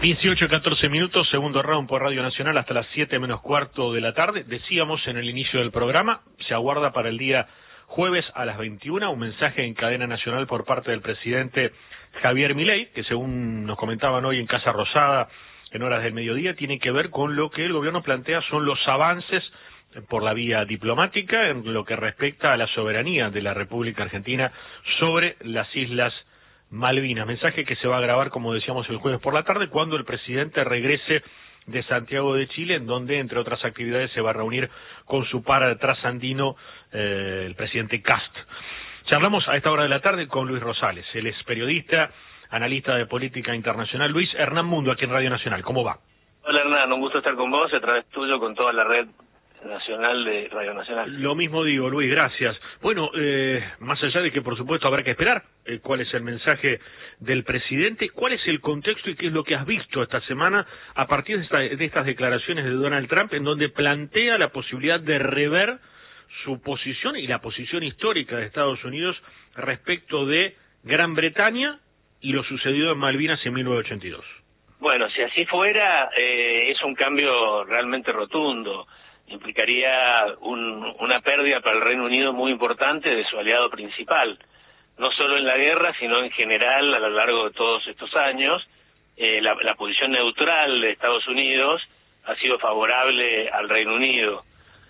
18:14, segundo round por Radio Nacional hasta las 7 menos cuarto de la tarde. Decíamos en el inicio del programa, se aguarda para el día jueves a las 21 un mensaje en cadena nacional por parte del presidente Javier Milei, que según nos comentaban hoy en Casa Rosada en horas del mediodía, tiene que ver con lo que el gobierno plantea son los avances por la vía diplomática en lo que respecta a la soberanía de la República Argentina sobre las Islas Malvinas, mensaje que se va a grabar, como decíamos, el jueves por la tarde, cuando el presidente regrese de Santiago de Chile, en donde, entre otras actividades, se va a reunir con su par trasandino, el presidente Kast. Charlamos a esta hora de la tarde con Luis Rosales, él es periodista, analista de política internacional. Luis, Hernán Mundo, aquí en Radio Nacional, ¿cómo va? Hola Hernán, un gusto estar con vos, a través tuyo, con toda la red nacional de Radio Nacional. Lo mismo digo, Luis, gracias. Bueno, más allá de que por supuesto habrá que esperar cuál es el mensaje del presidente, cuál es el contexto y qué es lo que has visto esta semana a partir de estas declaraciones de Donald Trump, en donde plantea la posibilidad de rever su posición y la posición histórica de Estados Unidos respecto de Gran Bretaña y lo sucedido en Malvinas en 1982. Bueno, si así fuera, es un cambio realmente rotundo. Implicaría una pérdida para el Reino Unido muy importante de su aliado principal, no solo en la guerra, sino en general a lo largo de todos estos años. La posición neutral de Estados Unidos ha sido favorable al Reino Unido.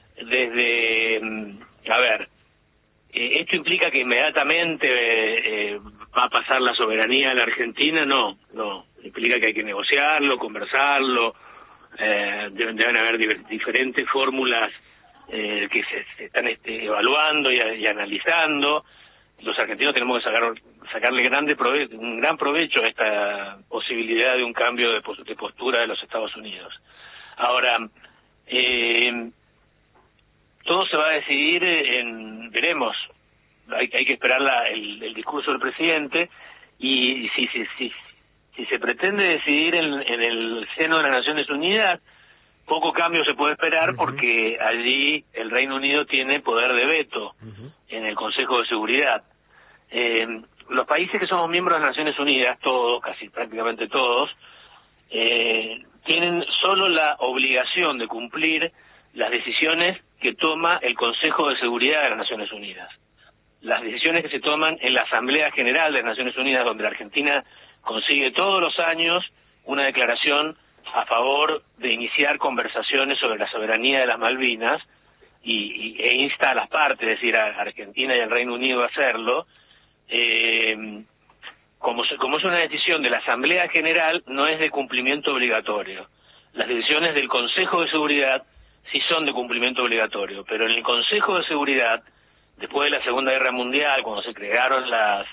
¿Esto implica que inmediatamente va a pasar la soberanía a la Argentina? No, implica que hay que negociarlo, conversarlo. Deben haber diferentes fórmulas que se están evaluando y analizando. Los argentinos tenemos que sacarle un gran provecho a esta posibilidad de un cambio de postura de los Estados Unidos. Ahora, todo se va a decidir veremos, hay que esperar el discurso del presidente, y si se pretende decidir en el seno de las Naciones Unidas, poco cambio se puede esperar, porque allí el Reino Unido tiene poder de veto en el Consejo de Seguridad. Los países que somos miembros de las Naciones Unidas, todos, casi prácticamente todos, tienen solo la obligación de cumplir las decisiones que toma el Consejo de Seguridad de las Naciones Unidas. Las decisiones que se toman en la Asamblea General de las Naciones Unidas, donde la Argentina consigue todos los años una declaración a favor de iniciar conversaciones sobre la soberanía de las Malvinas, e insta a las partes, es decir, a Argentina y al Reino Unido a hacerlo. Como es una decisión de la Asamblea General, no es de cumplimiento obligatorio. Las decisiones del Consejo de Seguridad sí son de cumplimiento obligatorio, pero en el Consejo de Seguridad, después de la Segunda Guerra Mundial, cuando se crearon las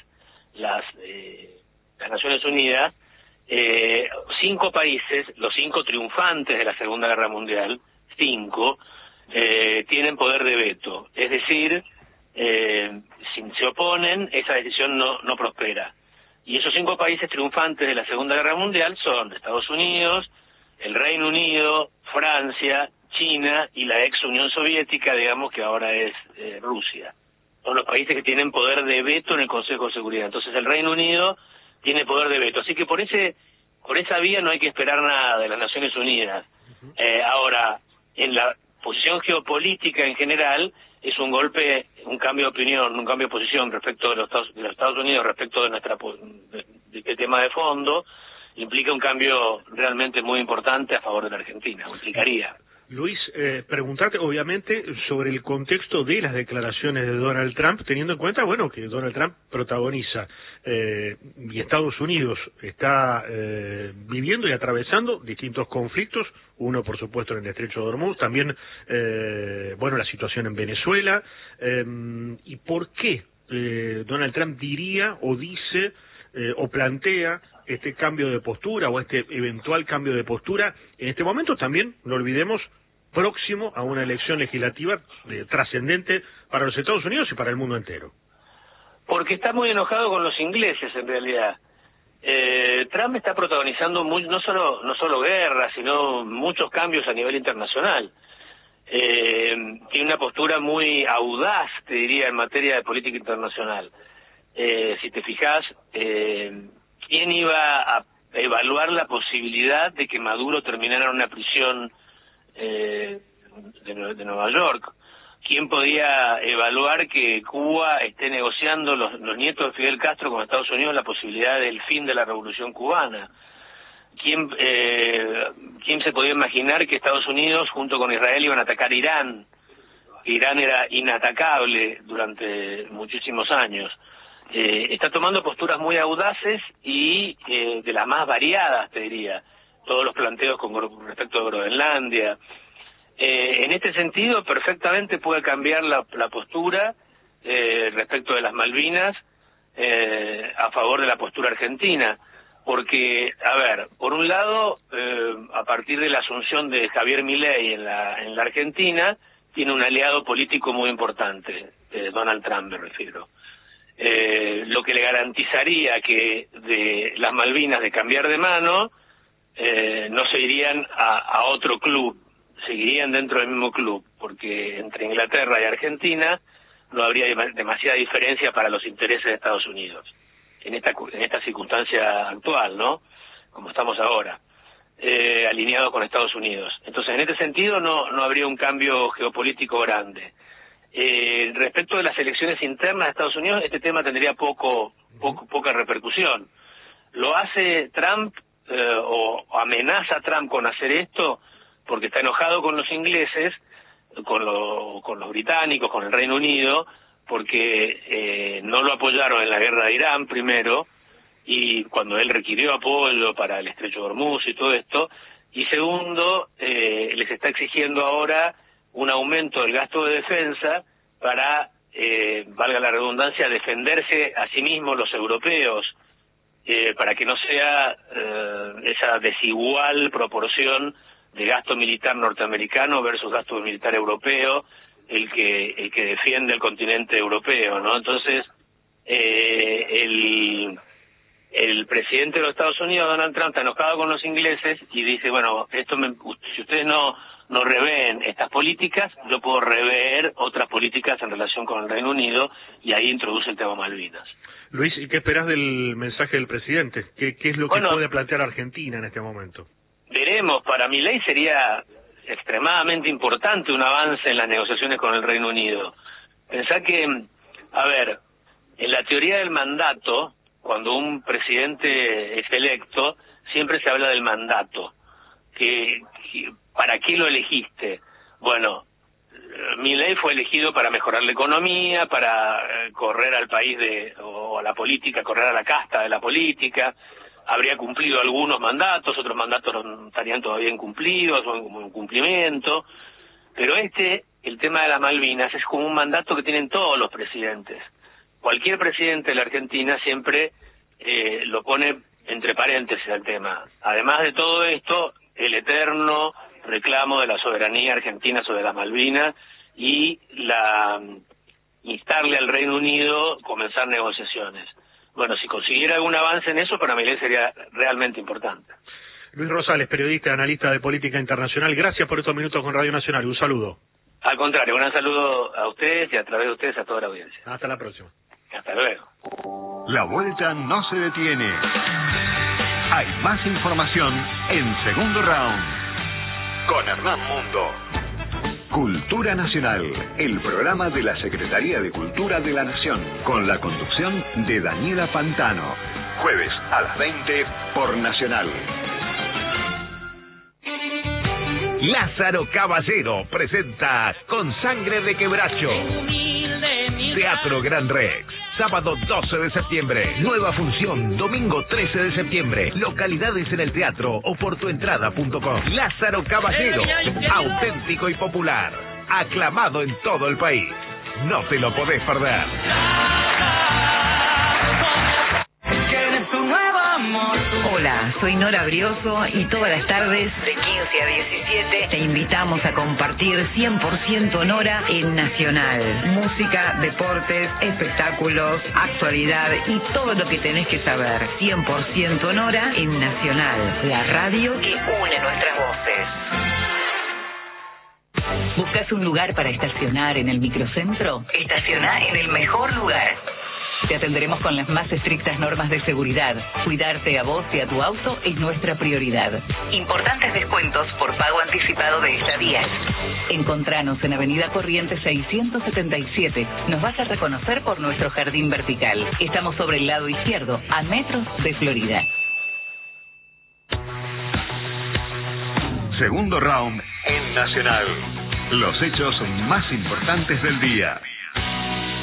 Naciones Unidas, 5 países, los 5 triunfantes de la Segunda Guerra Mundial, 5, tienen poder de veto. Es decir, si se oponen, esa decisión no prospera. Y esos 5 países triunfantes de la Segunda Guerra Mundial son Estados Unidos, el Reino Unido, Francia, China y la ex Unión Soviética, digamos que ahora es Rusia. Son los países que tienen poder de veto en el Consejo de Seguridad. Entonces el Reino Unido tiene poder de veto. Así que por esa vía no hay que esperar nada de las Naciones Unidas. Ahora, en la posición geopolítica en general, es un golpe, un cambio de opinión, un cambio de posición respecto de los Estados Unidos, respecto de este tema de fondo, implica un cambio realmente muy importante a favor de la Argentina, implicaría. Luis, preguntarte obviamente sobre el contexto de las declaraciones de Donald Trump, teniendo en cuenta, bueno, que Donald Trump protagoniza y Estados Unidos está viviendo y atravesando distintos conflictos, uno por supuesto en el Estrecho de Hormuz, también, la situación en Venezuela, y por qué Donald Trump diría o dice o plantea este cambio de postura o este eventual cambio de postura en este momento, también, no olvidemos, próximo a una elección legislativa trascendente para los Estados Unidos y para el mundo entero. Porque está muy enojado con los ingleses, en realidad. Trump está protagonizando no solo guerras, sino muchos cambios a nivel internacional. Tiene una postura muy audaz, te diría, en materia de política internacional. Si te fijas, ¿quién iba a evaluar la posibilidad de que Maduro terminara en una prisión de Nueva York. ¿Quién podía evaluar que Cuba esté negociando, los nietos de Fidel Castro con Estados Unidos, la posibilidad del fin de la revolución cubana? ¿Quién se podía imaginar que Estados Unidos junto con Israel iban a atacar Irán? Irán era inatacable durante muchísimos años. Está tomando posturas muy audaces y de las más variadas, te diría. Todos los planteos con respecto a Groenlandia. En este sentido, perfectamente puede cambiar la postura respecto de las Malvinas a favor de la postura argentina. Porque, a ver, por un lado, a partir de la asunción de Javier Milei en la Argentina, tiene un aliado político muy importante, Donald Trump me refiero. Lo que le garantizaría que de las Malvinas de cambiar de mano, no se irían a otro club, seguirían dentro del mismo club, porque entre Inglaterra y Argentina no habría demasiada diferencia para los intereses de Estados Unidos, en esta circunstancia actual, ¿no? Como estamos ahora, alineados con Estados Unidos. Entonces, en este sentido, no habría un cambio geopolítico grande. Respecto de las elecciones internas de Estados Unidos, este tema tendría poca repercusión. Lo hace Trump, o amenaza Trump con hacer esto, porque está enojado con los ingleses, con los británicos, con el Reino Unido, porque no lo apoyaron en la guerra de Irán primero, y cuando él requirió apoyo para el Estrecho de Hormuz y todo esto, y segundo, les está exigiendo ahora un aumento del gasto de defensa para, valga la redundancia, defenderse a sí mismos los europeos, para que no sea esa desigual proporción de gasto militar norteamericano versus gasto militar europeo el que defiende el continente europeo, ¿no? Entonces, el presidente de los Estados Unidos, Donald Trump, está enojado con los ingleses y dice, bueno, si ustedes no reveen estas políticas, yo puedo rever otras políticas en relación con el Reino Unido, y ahí introduce el tema Malvinas. Luis, ¿y qué esperás del mensaje del presidente? ¿Qué es lo que puede plantear Argentina en este momento? Veremos. Para Milei sería extremadamente importante un avance en las negociaciones con el Reino Unido. Pensá que, a ver, en la teoría del mandato, cuando un presidente es electo, siempre se habla del mandato. ¿Para qué lo elegiste? Bueno, Milei fue elegido para mejorar la economía, para correr al país o a la política, correr a la casta de la política. Habría cumplido algunos mandatos, otros mandatos no estarían todavía incumplidos o en cumplimiento. Pero el tema de las Malvinas, es como un mandato que tienen todos los presidentes. Cualquier presidente de la Argentina siempre lo pone entre paréntesis al tema. Además de todo esto, el eterno reclamo de la soberanía argentina sobre las Malvinas y instarle al Reino Unido comenzar negociaciones. Bueno, si consiguiera algún avance en eso, para Milei sería realmente importante. Luis Rosales, periodista, analista de política internacional, gracias por estos minutos con Radio Nacional. Un saludo. Al contrario, un saludo a ustedes y a través de ustedes a toda la audiencia. Hasta la próxima. Hasta luego. La vuelta no se detiene. Hay más información en Segundo Round con Hernán Mundo. Cultura Nacional, el programa de la Secretaría de Cultura de la Nación, con la conducción de Daniela Pantano. Jueves a las 20 por Nacional. Lázaro Caballero presenta Con Sangre de Quebracho. Teatro Gran Rex. Sábado 12 de septiembre. Nueva función. Domingo 13 de septiembre. Localidades en el teatro o por tuentrada.com. Lázaro Caballero. Auténtico y popular. Aclamado en todo el país. No te lo podés perder. Hola, soy Nora Brioso y todas las tardes de 15 a 17 te invitamos a compartir 100% Nora en Nacional. Música, deportes, espectáculos, actualidad y todo lo que tenés que saber. 100% Nora en Nacional, la radio que une nuestras voces. ¿Buscas un lugar para estacionar en el microcentro? Estaciona en el mejor lugar. Te atenderemos con las más estrictas normas de seguridad. Cuidarte a vos y a tu auto es nuestra prioridad. Importantes descuentos por pago anticipado de estadías. Encontranos en Avenida Corrientes 677. Nos vas a reconocer por nuestro jardín vertical. Estamos sobre el lado izquierdo, a metros de Florida. Segundo round en Nacional. Los hechos más importantes del día.